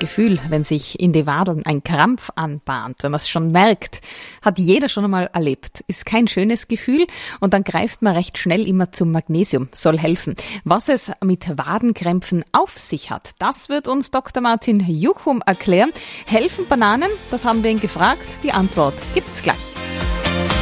Gefühl, wenn sich in die Wadeln ein Krampf anbahnt, wenn man es schon merkt. Hat jeder schon einmal erlebt. Ist kein schönes Gefühl und dann greift man recht schnell immer zum Magnesium. Soll helfen. Was es mit Wadenkrämpfen auf sich hat, das wird uns Dr. Martin Juchum erklären. Helfen Bananen? Das haben wir ihn gefragt. Die Antwort gibt's gleich.